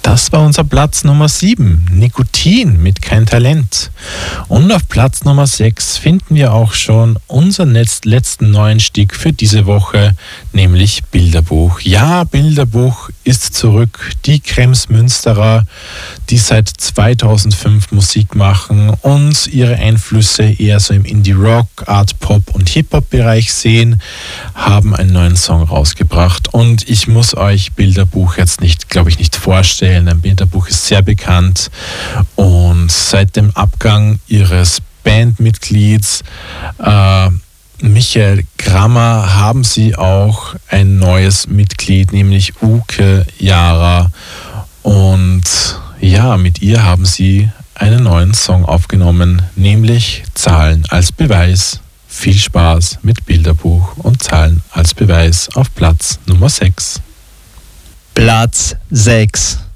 Das war unser Platz Nummer 7, Nikotin mit Kein Talent. Und auf Platz Nummer 6 finden wir auch schon unseren letzten Neuenstieg für diese Woche, nämlich Bilderbuch. Ja, Bilderbuch ist zurück. Die Krems-Münsterer, die seit 2005 Musik machen und ihre Einflüsse eher so im Indie-Rock, Art-Pop und Hip-Hop-Bereich sehen, haben einen neuen Song rausgebracht. Und ich muss euch Bilderbuch jetzt glaube ich, nicht vorstellen. Ein Bilderbuch ist sehr bekannt und seit dem Abgang ihres Bandmitglieds Michael Grammer haben sie auch ein neues Mitglied, nämlich Uke Jara. Und ja, mit ihr haben sie einen neuen Song aufgenommen, nämlich Zahlen als Beweis. Viel Spaß mit Bilderbuch und Zahlen als Beweis auf Platz Nummer 6. Platz 6.